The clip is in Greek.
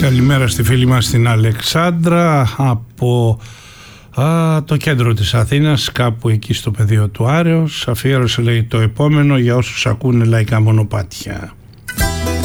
Καλημέρα στη φίλη μας την Αλεξάνδρα από το κέντρο της Αθήνας, κάπου εκεί στο πεδίο του Άρεως. Αφιέρωσε, λέει, το επόμενο για όσους ακούνε λαϊκά μονοπάτια.